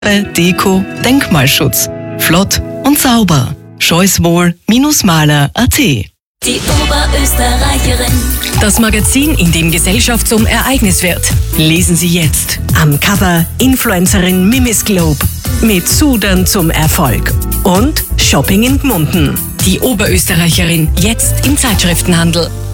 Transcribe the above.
Deko, Denkmalschutz. Flott und sauber. Scheuswohl-Maler.at. Die Oberösterreicherin. Das Magazin, in dem Gesellschaft zum Ereignis wird. Lesen Sie jetzt. Am Cover Influencerin Mimis Globe. Mit Sudern zum Erfolg. Und Shopping in Gmunden. Die Oberösterreicherin, jetzt im Zeitschriftenhandel.